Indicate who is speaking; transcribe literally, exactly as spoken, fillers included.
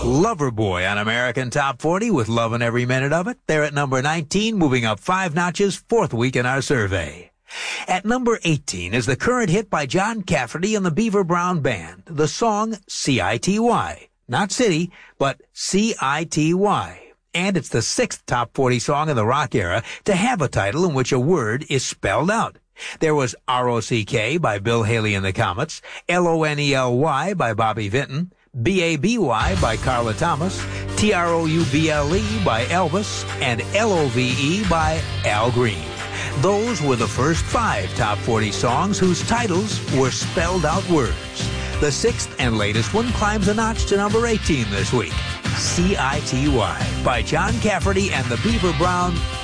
Speaker 1: Loverboy on American Top forty with Lovin' Every Minute of It. They're at number nineteen, moving up five notches, fourth week in our survey. At number eighteen is the current hit by John Cafferty and the Beaver Brown Band, the song C I T Y. Not city, but C I T Y. And it's the sixth top forty song in the rock era to have a title in which a word is spelled out. There was R O C K by Bill Haley and the Comets, L O N E L Y by Bobby Vinton, B A B Y by Carla Thomas, T R O U B L E by Elvis, and L O V E by Al Green. Those were the first five top forty songs whose titles were spelled out words. The sixth and latest one climbs a notch to number eighteen this week. C I T Y by John Cafferty and the Beaver Brown